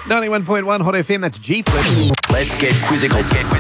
91.1 Hot FM, that's G-Flip. Let's get quizzical.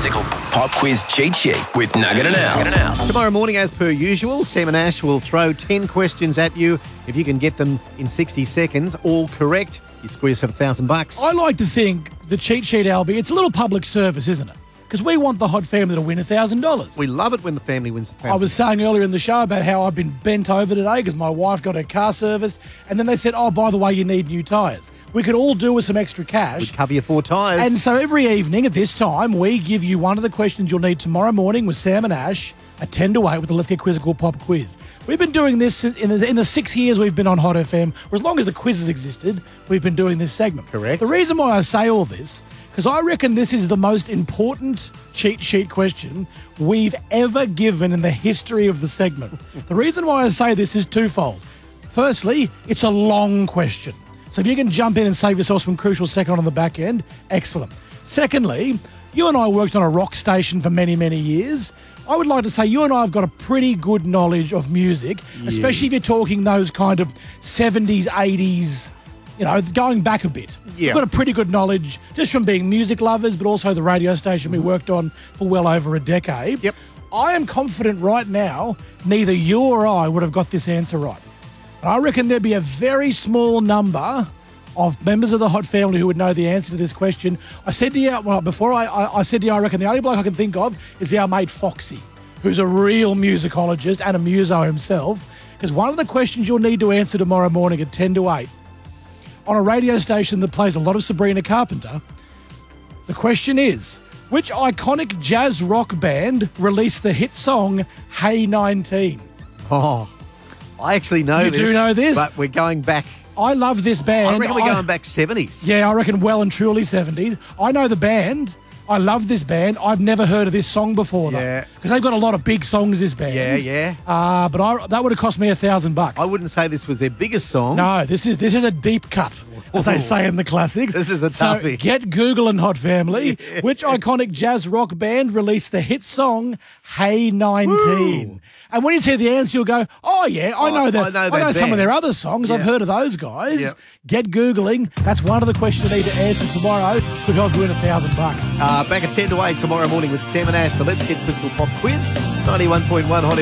Pop quiz cheat sheet with Nugget and Al. Tomorrow morning, as per usual, Sam and Ash will throw 10 questions at you. If you can get them in 60 seconds, all correct, you score yourself $1,000. I like to think the cheat sheet, Albie, it's a little public service, isn't it? Because we want the Hot family to win $1,000. We love it when the family wins $1,000. I was saying earlier in the show about how I've been bent over today because my wife got her car serviced, and then they said, oh, by the way, you need new tyres. We could all do with some extra cash. We'd cover your 4 tyres. And so every evening at this time, we give you one of the questions you'll need tomorrow morning with Sam and Ash at 10 to 8 with the Let's Get Quizzical Pop Quiz. We've been doing this in the 6 years we've been on Hot FM, or as long as the quizzes existed, we've been doing this segment. Correct. The reason why I say all this, because I reckon this is the most important cheat sheet question we've ever given in the history of the segment. The reason why I say this is twofold. Firstly, it's a long question. So if you can jump in and save yourself some crucial second on the back end, excellent. Secondly, you and I worked on a rock station for many, many years. I would like to say you and I have got a pretty good knowledge of music, especially if you're talking those kind of 70s, 80s, you know, going back a bit. Yeah. We've got a pretty good knowledge just from being music lovers, but also the radio station we worked on for well over a decade. Yep. I am confident right now neither you or I would have got this answer right. And I reckon there'd be a very small number of members of the Hot family who would know the answer to this question. I said to you, well, before I said to you, I reckon the only bloke I can think of is our mate Foxy, who's a real musicologist and a muso himself. Because one of the questions you'll need to answer tomorrow morning at 10 to 8 on a radio station that plays a lot of Sabrina Carpenter, the question is, which iconic jazz rock band released the hit song Hey 19? Oh, I actually know this. You do know this? But we're going back. I love this band. I reckon we're going back 70s. Yeah, I reckon well and truly 70s. I know the band. I love this band. I've never heard of this song before, though. Yeah. Because they've got a lot of big songs, this band. Yeah. But that would have cost me $1,000. I wouldn't say this was their biggest song. No, this is a deep cut, as they say in the classics. This is a toughie. So get Googling, Hot Family. Yeah. Which iconic jazz rock band released the hit song Hey 19? Woo. And when you see the answer, you'll go, oh, yeah, I know that. I know some of their other songs. Yeah. I've heard of those guys. Yep. Get Googling. That's one of the questions you need to answer tomorrow. Could help you win $1,000. Back at 10 to 8 tomorrow morning with Sam and Ash, the Let's Get Quizzical Pop Quiz. 91.1 Hot